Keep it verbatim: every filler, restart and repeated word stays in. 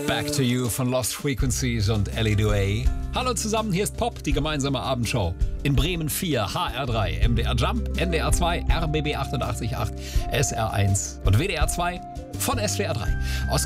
Back to You von Lost Frequencies und Ellie Duay. Hallo zusammen, hier ist Pop, die gemeinsame Abendshow. In Bremen vier, H R drei, M D R Jump, N D R zwei, R B B achtundachtzig Komma acht, S R eins und W D R zwei von S W R drei. Aus